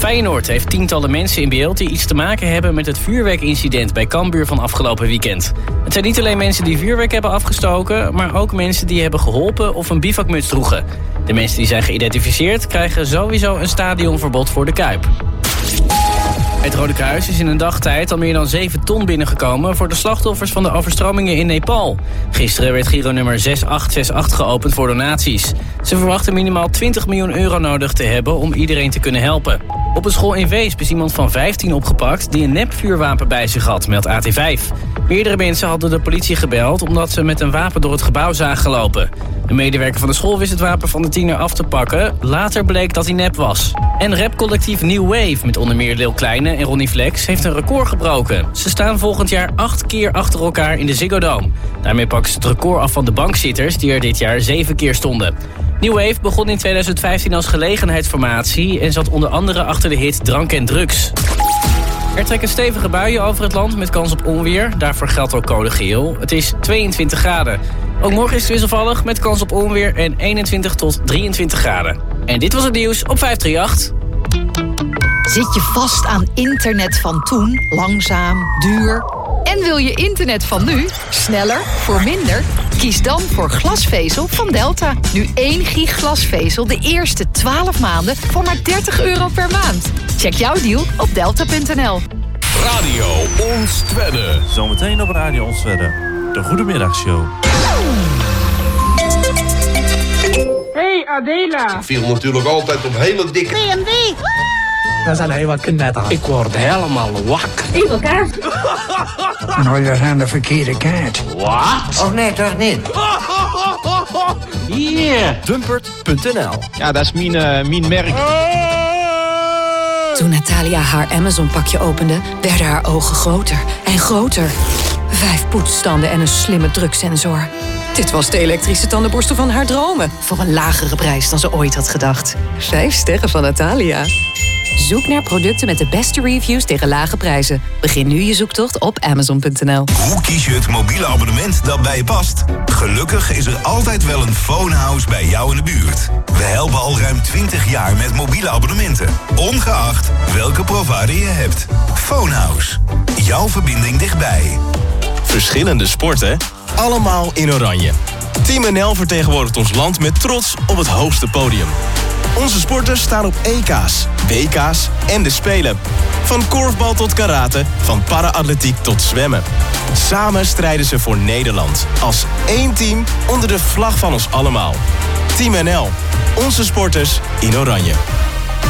Feyenoord heeft tientallen mensen in beeld die iets te maken hebben met het vuurwerkincident bij Cambuur van afgelopen weekend. Het zijn niet alleen mensen die vuurwerk hebben afgestoken, maar ook mensen die hebben geholpen of een bivakmuts droegen. De mensen die zijn geïdentificeerd krijgen sowieso een stadionverbod voor de Kuip. Het Rode Kruis is in een dagtijd al meer dan 7 ton binnengekomen voor de slachtoffers van de overstromingen in Nepal. Gisteren werd Giro nummer 6868 geopend voor donaties. Ze verwachten minimaal 20 miljoen euro nodig te hebben om iedereen te kunnen helpen. Op een school in Weesp is iemand van 15 opgepakt die een nepvuurwapen bij zich had, meldt AT5. Meerdere mensen hadden de politie gebeld omdat ze met een wapen door het gebouw zagen lopen. De medewerker van de school wist het wapen van de tiener af te pakken. Later bleek dat hij nep was. En rapcollectief New Wave, met onder meer Lil Kleine en Ronnie Flex, heeft een record gebroken. Ze staan volgend jaar 8 keer achter elkaar in de Ziggo Dome. Daarmee pakken ze het record af van de bankzitters die er dit jaar 7 keer stonden. New Wave begon in 2015 als gelegenheidsformatie en zat onder andere achter de hit Drank en Drugs. Er trekken stevige buien over het land met kans op onweer. Daarvoor geldt ook code geel. Het is 22 graden. Ook morgen is het wisselvallig met kans op onweer en 21 tot 23 graden. En dit was het nieuws op 538. Zit je vast aan internet van toen? Langzaam, duur? En wil je internet van nu? Sneller, voor minder? Kies dan voor glasvezel van Delta. Nu 1 gig glasvezel de eerste 12 maanden voor maar €30 per maand. Check jouw deal op delta.nl. Radio Onstwedde. Zometeen op Radio Onstwedde. De Goedemiddagshow. Hey Adela. Ik viel natuurlijk altijd op hele dikke... BMW. We zijn helemaal knetter. Ik word helemaal wakker. Evil kaas. Nou, dat zijn de verkeerde kaart. Wat? Oh nee, toch niet? Yeah. Dumpert.nl. Ja, dat is mijn merk. Toen Natalia haar Amazon-pakje opende, werden haar ogen groter en groter. 5 poetsstanden en een slimme druksensor. Dit was de elektrische tandenborstel van haar dromen. Voor een lagere prijs dan ze ooit had gedacht. 5 sterren van Natalia. Zoek naar producten met de beste reviews tegen lage prijzen. Begin nu je zoektocht op Amazon.nl. Hoe kies je het mobiele abonnement dat bij je past? Gelukkig is er altijd wel een Phonehouse bij jou in de buurt. We helpen al ruim 20 jaar met mobiele abonnementen. Ongeacht welke provider je hebt. Phonehouse. Jouw verbinding dichtbij. Verschillende sporten, allemaal in oranje. Team NL vertegenwoordigt ons land met trots op het hoogste podium. Onze sporters staan op EK's, WK's en de Spelen. Van korfbal tot karate, van para-atletiek tot zwemmen. Samen strijden ze voor Nederland. Als één team onder de vlag van ons allemaal. Team NL. Onze sporters in oranje.